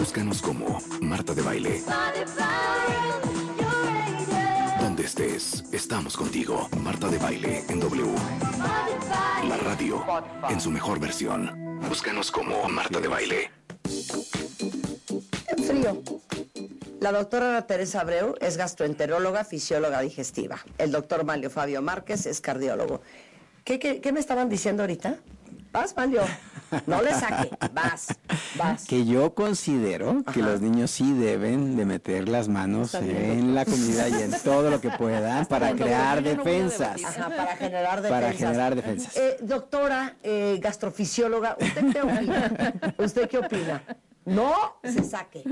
Búscanos como Marta de Baile. Donde estés, estamos contigo. Marta de Baile en W. La radio en su mejor versión. Búscanos como Marta de Baile. En frío. La doctora Ana Teresa Abreu es gastroenteróloga, fisióloga digestiva. El doctor Manlio Fabio Márquez es cardiólogo. ¿Qué me estaban diciendo ahorita? Vas, Manlio. No le saque. Vas. Que yo considero que los niños sí deben de meter las manos en la comida y en todo lo que puedan para crear defensas. Para generar defensas. Doctora gastrofisióloga, ¿usted qué opina? No se saque.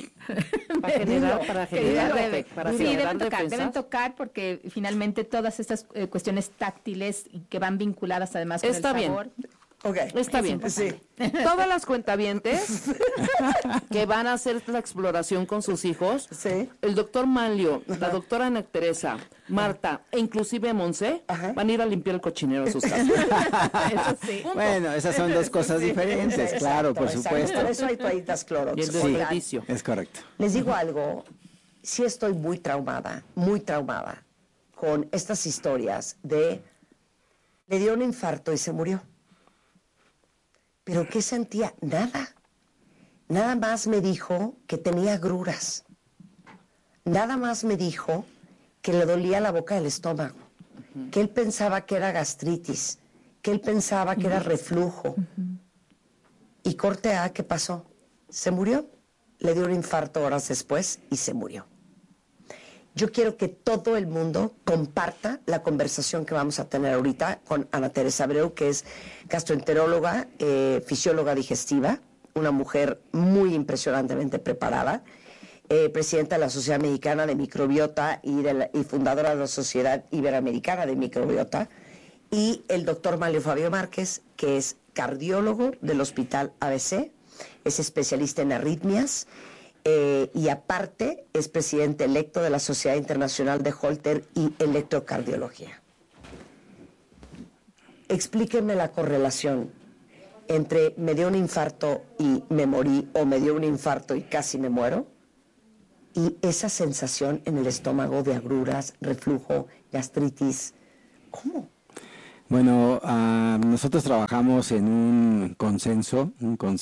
Deben tocar porque finalmente todas estas cuestiones táctiles que van vinculadas además con el sabor. Okay. Está bien. Sí. Todas las cuentavientes que van a hacer esta exploración con sus hijos, el doctor Manlio, la doctora Ana Teresa, Marta e inclusive Monse van a ir a limpiar el cochinero de sus casas. Eso sí. Bueno, esas son dos cosas diferentes, claro, por supuesto. Por eso hay toallitas Clorox. Y el desperdicio. Es correcto. Les digo algo, sí estoy muy traumada con estas historias de le dio un infarto y se murió. ¿Pero qué sentía? Nada más me dijo que tenía agruras. Nada más me dijo que le dolía la boca del estómago. Que él pensaba que era gastritis. Que él pensaba que era reflujo. Y corte A, ¿qué pasó? Se murió. Le dio un infarto horas después y se murió. Yo quiero que todo el mundo comparta la conversación que vamos a tener ahorita con Ana Teresa Abreu, que es gastroenteróloga, fisióloga digestiva, una mujer muy impresionantemente preparada, presidenta de la Sociedad Mexicana de Microbiota y fundadora de la Sociedad Iberoamericana de Microbiota, y el doctor Manlio Fabio Márquez, que es cardiólogo del Hospital ABC, es especialista en arritmias, y aparte es presidente electo de la Sociedad Internacional de Holter y Electrocardiología. Explíquenme la correlación entre me dio un infarto y me morí, o me dio un infarto y casi me muero, y esa sensación en el estómago de agruras, reflujo, gastritis. ¿Cómo? Bueno, nosotros trabajamos en un consenso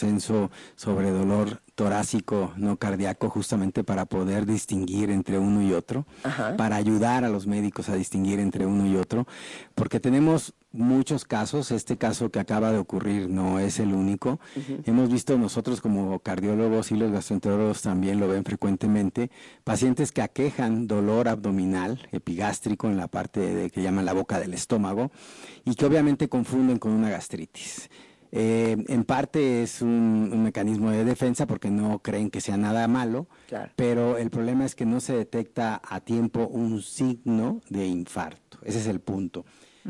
sobre dolor torácico, no cardíaco, justamente para poder distinguir entre uno y otro, para ayudar a los médicos a distinguir entre uno y otro, porque tenemos muchos casos. Este caso que acaba de ocurrir no es el único. Hemos visto nosotros como cardiólogos, y los gastroenterólogos también lo ven frecuentemente, pacientes que aquejan dolor abdominal, epigástrico, en la parte que llaman la boca del estómago, y que obviamente confunden con una gastritis. En parte es un mecanismo de defensa porque no creen que sea nada malo, pero el problema es que no se detecta a tiempo un signo de infarto. Ese es el punto.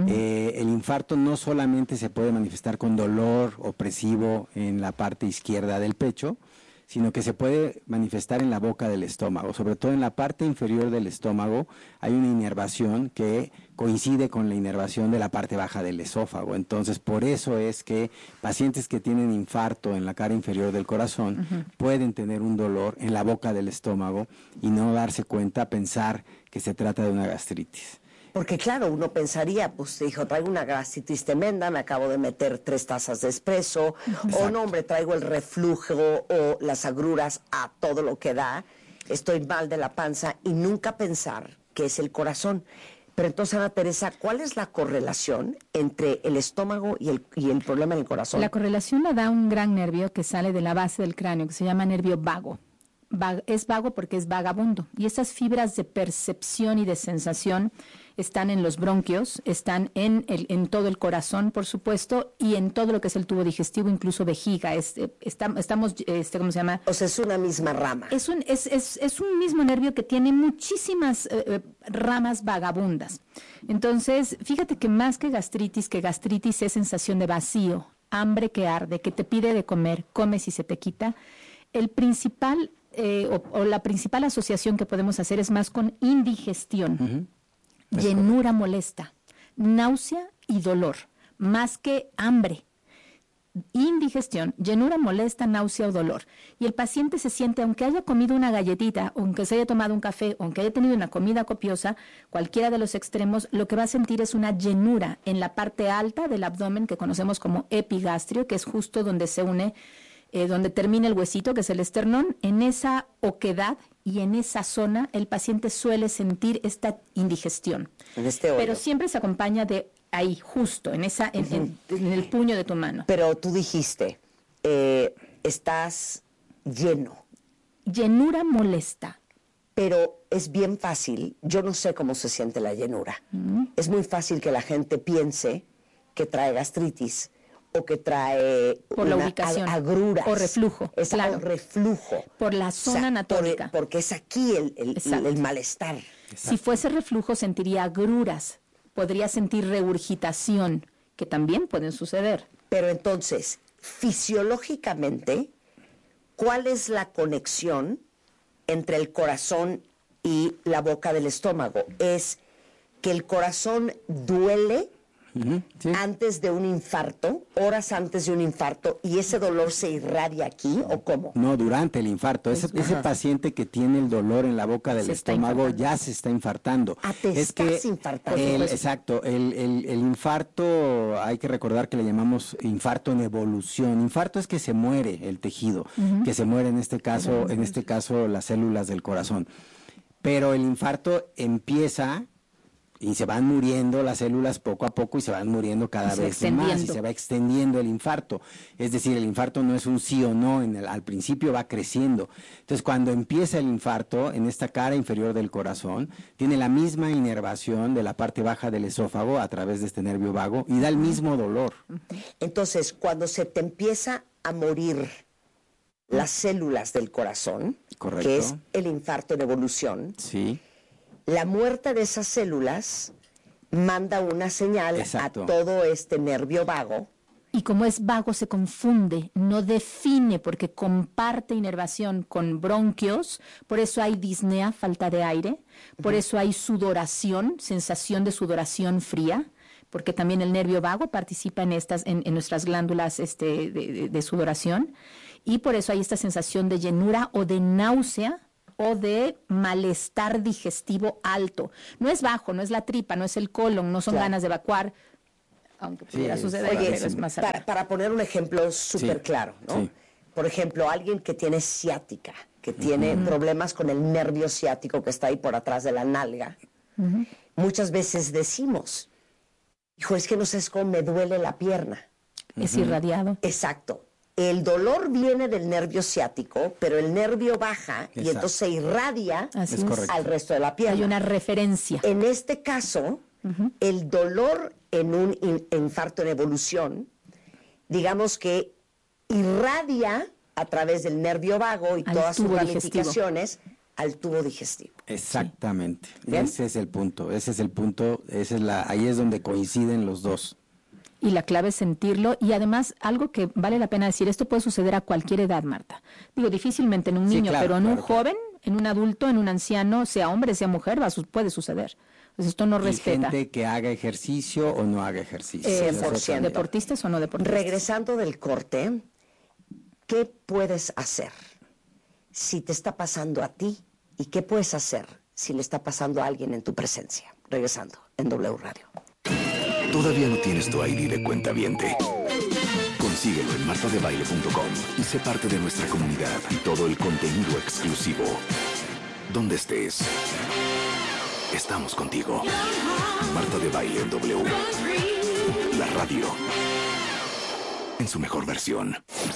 El infarto no solamente se puede manifestar con dolor opresivo en la parte izquierda del pecho, sino que se puede manifestar en la boca del estómago. Sobre todo en la parte inferior del estómago hay una inervación que coincide con la inervación de la parte baja del esófago. Entonces, por eso es que pacientes que tienen infarto en la cara inferior del corazón pueden tener un dolor en la boca del estómago y no darse cuenta, pensar que se trata de una gastritis. Porque claro, uno pensaría, pues hijo, traigo una gastritis tremenda, me acabo de meter 3 tazas de espresso, o no, hombre, traigo el reflujo o las agruras a todo lo que da, estoy mal de la panza, y nunca pensar que es el corazón. Pero entonces, Ana Teresa, ¿cuál es la correlación entre el estómago y el problema en el corazón? La correlación la da un gran nervio que sale de la base del cráneo, que se llama nervio vago. Es vago porque es vagabundo, y esas fibras de percepción y de sensación están en los bronquios, están en todo el corazón, por supuesto, y en todo lo que es el tubo digestivo, incluso vejiga. Estamos, ¿cómo se llama? O sea, es una misma rama. Es un mismo nervio que tiene muchísimas ramas vagabundas. Entonces, fíjate que más que gastritis es sensación de vacío, hambre que arde, que te pide de comer, comes y se te quita. El principal o la principal asociación que podemos hacer es más con indigestión, llenura molesta, náusea y dolor, más que hambre. indigestión, llenura, molesta, náusea o dolor. Y el paciente se siente, aunque haya comido una galletita, aunque se haya tomado un café, aunque haya tenido una comida copiosa, cualquiera de los extremos, lo que va a sentir es una llenura en la parte alta del abdomen que conocemos como epigastrio, que es justo donde se une, donde termina el huesito, que es el esternón. En esa oquedad y en esa zona el paciente suele sentir esta indigestión. En este hoyo. Pero siempre se acompaña de ahí, justo, en el puño de tu mano. Pero tú dijiste, estás lleno. Llenura molesta. Pero es bien fácil, yo no sé cómo se siente la llenura. Es muy fácil que la gente piense que trae gastritis o que trae por la ubicación, agruras. O reflujo, claro. O reflujo. Por la zona anatómica. Porque es aquí el malestar. Si fuese reflujo sentiría agruras, podría sentir regurgitación, que también pueden suceder. Pero entonces, fisiológicamente, ¿cuál es la conexión entre el corazón y la boca del estómago? Es que el corazón duele Sí. antes de un infarto, horas antes de un infarto, y ese dolor se irradia aquí, ¿o cómo? No, durante el infarto. Ese paciente que tiene el dolor en la boca del estómago ya se está infartando. Estás infartando. Exacto. El infarto, hay que recordar que le llamamos infarto en evolución. Infarto es que se muere el tejido, que se muere en este caso las células del corazón. Pero el infarto empieza y se van muriendo las células poco a poco y se van muriendo cada vez más y se va extendiendo el infarto. Es decir, el infarto no es un sí o no, al principio va creciendo. Entonces, cuando empieza el infarto, en esta cara inferior del corazón, tiene la misma inervación de la parte baja del esófago a través de este nervio vago y da el mismo dolor. Entonces, cuando se te empieza a morir las células del corazón, correcto, que es el infarto en evolución, sí, la muerte de esas células manda una señal exacto, a todo este nervio vago. Y como es vago, se confunde, no define, porque comparte inervación con bronquios, por eso hay disnea, falta de aire, por eso hay sudoración, sensación de sudoración fría, porque también el nervio vago participa en nuestras glándulas de sudoración, y por eso hay esta sensación de llenura o de náusea, o de malestar digestivo alto. No es bajo, no es la tripa, no es el colon, no son ganas de evacuar, aunque pudiera suceder. Oye, pero es más para poner un ejemplo súper claro, ¿no? Sí. Por ejemplo, alguien que tiene ciática, que tiene problemas con el nervio ciático que está ahí por atrás de la nalga, muchas veces decimos, hijo, es que no sé cómo me duele la pierna. Es irradiado. Exacto. El dolor viene del nervio ciático, pero el nervio baja. Exacto. Y entonces se irradia al resto de la pierna. Hay una referencia. En este caso, el dolor en un infarto en evolución, digamos que irradia a través del nervio vago y todas sus ramificaciones al tubo digestivo. Exactamente. ¿Sí? Ese es el punto. Ahí es donde coinciden los dos. Y la clave es sentirlo, y además algo que vale la pena decir, esto puede suceder a cualquier edad, Marta. Digo, difícilmente en un niño, claro, pero en un joven, en un adulto, en un anciano, sea hombre, sea mujer, puede suceder. Entonces esto no respeta. Gente que haga ejercicio o no haga ejercicio. 100%. ¿Deportistas o no deportistas? Regresando del corte, ¿qué puedes hacer si te está pasando a ti? ¿Y qué puedes hacer si le está pasando a alguien en tu presencia? Regresando en W Radio. ¿Todavía no tienes tu ID de cuentaviente? Consíguelo en martadebaile.com y sé parte de nuestra comunidad y todo el contenido exclusivo. Donde estés, estamos contigo. Marta de Baile en W. La radio en su mejor versión.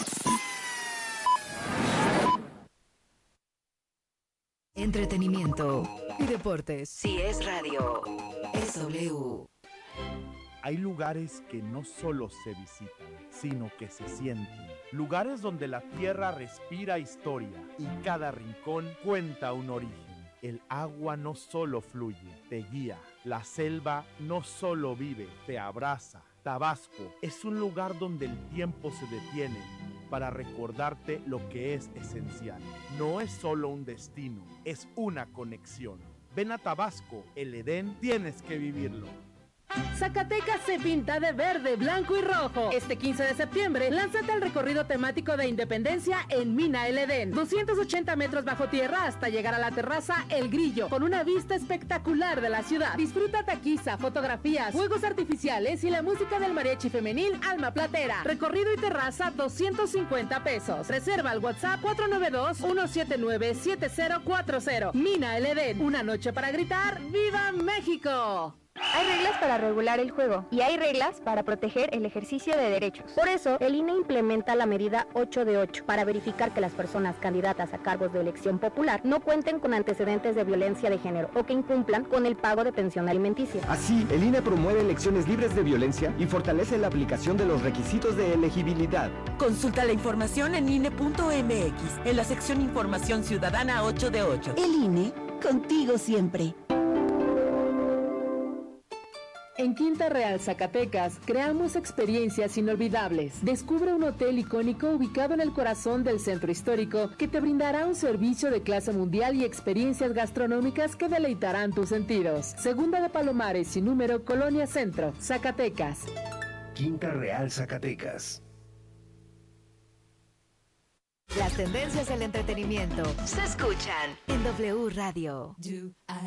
Entretenimiento y deportes. Si es radio, es W. Hay lugares que no solo se visitan, sino que se sienten. Lugares donde la tierra respira historia y cada rincón cuenta un origen. El agua no solo fluye, te guía. La selva no solo vive, te abraza. Tabasco es un lugar donde el tiempo se detiene para recordarte lo que es esencial. No es solo un destino, es una conexión. Ven a Tabasco, el Edén, tienes que vivirlo. Zacatecas se pinta de verde, blanco y rojo. Este 15 de septiembre, lánzate al recorrido temático de Independencia en Mina El Edén. 280 metros bajo tierra hasta llegar a la terraza El Grillo, con una vista espectacular de la ciudad. Disfruta taquiza, fotografías, juegos artificiales y la música del mariachi femenil Alma Platera. Recorrido y terraza, 250 pesos. Reserva al WhatsApp 492-179-7040. Mina El Edén, una noche para gritar ¡Viva México! Hay reglas para regular el juego y hay reglas para proteger el ejercicio de derechos. Por eso, el INE implementa la medida 8 de 8 para verificar que las personas candidatas a cargos de elección popular no cuenten con antecedentes de violencia de género o que incumplan con el pago de pensión alimenticia. Así, el INE promueve elecciones libres de violencia y fortalece la aplicación de los requisitos de elegibilidad. Consulta la información en INE.mx, en la sección Información Ciudadana 8 de 8. El INE, contigo siempre. En Quinta Real, Zacatecas, creamos experiencias inolvidables. Descubre un hotel icónico ubicado en el corazón del centro histórico que te brindará un servicio de clase mundial y experiencias gastronómicas que deleitarán tus sentidos. Segunda de Palomares, sin número, Colonia Centro, Zacatecas. Quinta Real, Zacatecas. Las tendencias del entretenimiento se escuchan en W Radio.